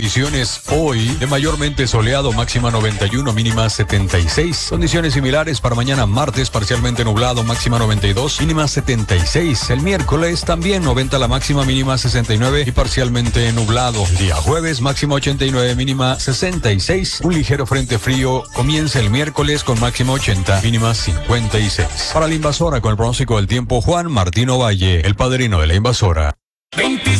condiciones hoy de mayormente soleado, máxima 91, mínima 76. Condiciones similares para mañana martes, parcialmente nublado, máxima 92, mínima 76. El miércoles también 90 la máxima, mínima 69 y parcialmente nublado. El día jueves, máxima 89, mínima 66. Un ligero frente frío comienza el miércoles con máxima 80, mínima 56. Para la invasora, con el pronóstico del tiempo, Juan Martino Valle, el padrino de la invasora.